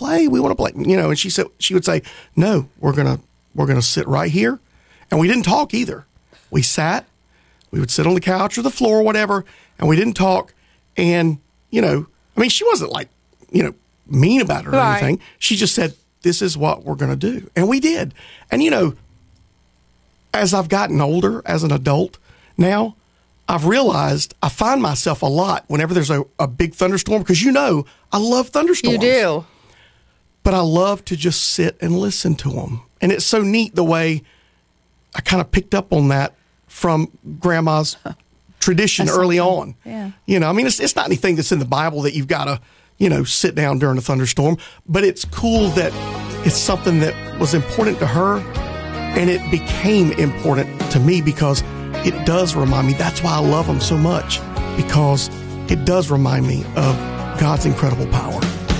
play. We want to play, and she would say, no, we're going to sit right here. And we didn't talk either. We sat, we would sit on the couch or the floor or whatever, and we didn't talk. And, she wasn't like, mean about it or anything. She just said, this is what we're going to do. And we did. And, as I've gotten older, as an adult now, I've realized I find myself a lot whenever there's a big thunderstorm, because I love thunderstorms. You do. But I love to just sit and listen to them. And it's so neat the way I kind of picked up on that from Grandma's tradition early on. Yeah. It's not anything that's in the Bible that you've got to, sit down during a thunderstorm, but it's cool that it's something that was important to her, and it became important to me because it does remind me. That's why I love them so much, because it does remind me of God's incredible power.